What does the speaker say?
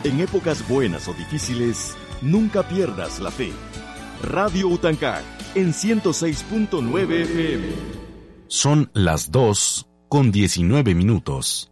En épocas buenas o difíciles, nunca pierdas la fe. Radio Utancac, en 106.9 FM. Son las 2:19.